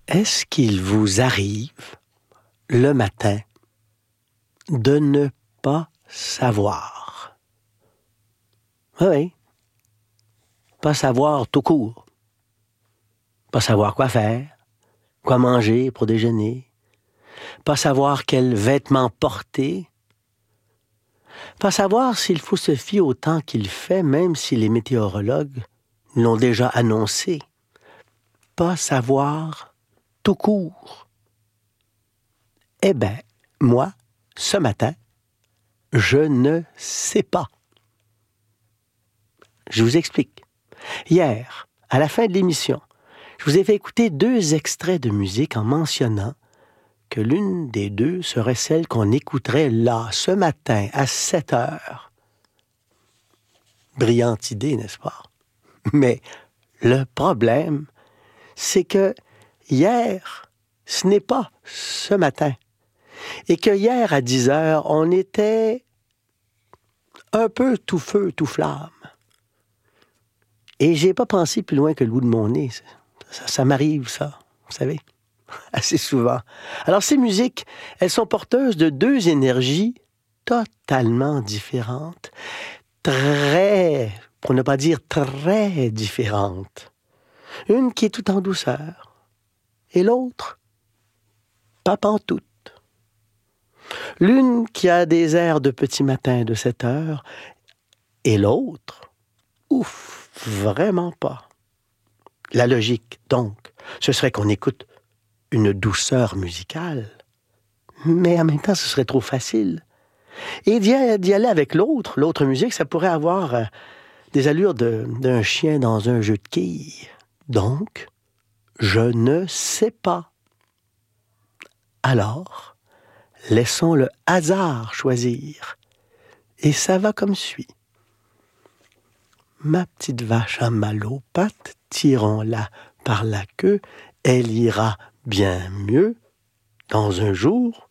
Est-ce qu'il vous arrive, le matin, de ne pas savoir? Oui. Pas savoir tout court. Pas savoir quoi faire, quoi manger pour déjeuner. Pas savoir quels vêtements porter. Pas savoir s'il faut se fier au temps qu'il fait, même si les météorologues l'ont déjà annoncé. Pas savoir tout court. Eh bien, moi, ce matin, je ne sais pas. Je vous explique. Hier, à la fin de l'émission, je vous ai fait écouter 2 extraits de musique en mentionnant que l'une des 2 serait celle qu'on écouterait là, ce matin, à 7 heures. Brillante idée, n'est-ce pas? Mais le problème, c'est que hier, ce n'est pas ce matin. Et que hier, à 10 heures, on était un peu tout feu, tout flamme. Et j'ai pas pensé plus loin que le bout de mon nez. Ça m'arrive, ça, vous savez, assez souvent. Alors, ces musiques, elles sont porteuses de 2 énergies totalement différentes, pour ne pas dire très différentes. Une qui est tout en douceur, et l'autre, pas pantoute. L'une qui a des airs de petit matin de 7 heures, et l'autre, ouf, vraiment pas. La logique, donc, ce serait qu'on écoute une douceur musicale, mais en même temps, ce serait trop facile. Et d'y aller avec l'autre musique, ça pourrait avoir des allures d'un chien dans un jeu de quilles. Donc, je ne sais pas. Alors, laissons le hasard choisir. Et ça va comme suit. Ma petite vache à mal aux pattes, tirons-la par la queue, elle ira bien mieux dans un jour